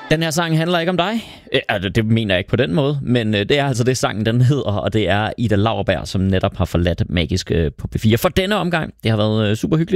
Den her sang handler ikke om dig. Altså, det mener jeg ikke på den måde, men det er altså det, sangen den hedder, og det er Ida Lauerberg, som netop har forladt Magisk på P4 for denne omgang. Det har været super hyggeligt.